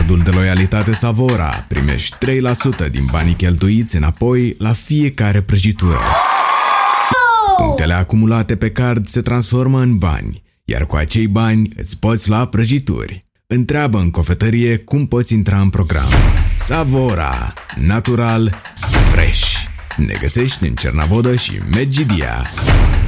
cardul de loialitate Savora primești 3% din banii cheltuiți înapoi la fiecare prăjitură. Punctele acumulate pe card se transformă în bani, iar cu acei bani îți poți lua prăjituri. Întreabă în cofetărie cum poți intra în program. Savora, natural, fresh. Ne găsești în Cernavodă și Medgidia.